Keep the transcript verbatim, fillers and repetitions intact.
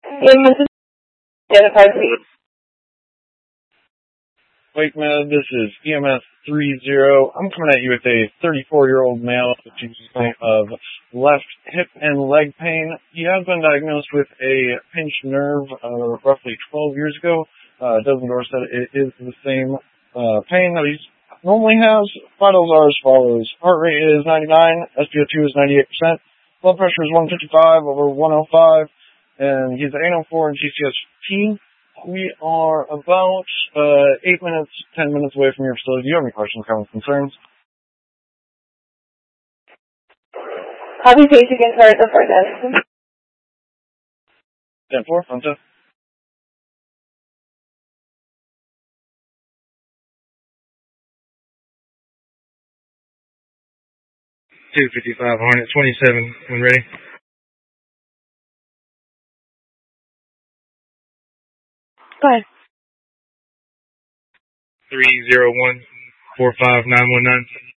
Wakeman, this is identified, please. Wakeman, this is E M S three zero. I'm coming at you with a thirty-four-year-old male with a complaint of left hip and leg pain. He has been diagnosed with a pinched nerve uh, roughly twelve years ago. Uh, does endorse that it is the same uh, pain that he normally has. Vitals are as follows. Heart rate is ninety-nine, S p O two is ninety-eight percent, blood pressure is one fifty-five over one oh five, and he's at eight oh four and G C S fifteen. We are about uh, eight minutes, ten minutes away from your facility. Do you have any questions, comments, concerns? Copy patient can start the first instance. ten four, front desk. two fifty-five Hornet, twenty-seven, when ready. Go ahead. three zero one, four five nine one nine.